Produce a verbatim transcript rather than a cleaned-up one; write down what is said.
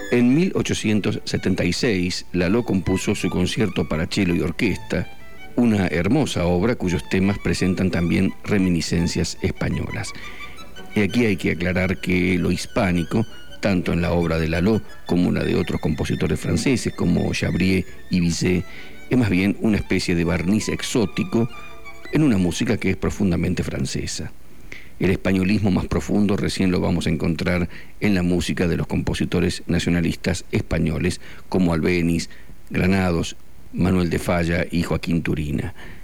En mil ochocientos setenta y seis, Lalo compuso su concierto para cello y orquesta, una hermosa obra cuyos temas presentan también reminiscencias españolas. Y aquí hay que aclarar que lo hispánico, tanto en la obra de Lalo como en la de otros compositores franceses como Chabrier y Bizet, es más bien una especie de barniz exótico en una música que es profundamente francesa. El españolismo más profundo recién lo vamos a encontrar en la música de los compositores nacionalistas españoles como Albéniz, Granados, Manuel de Falla y Joaquín Turina.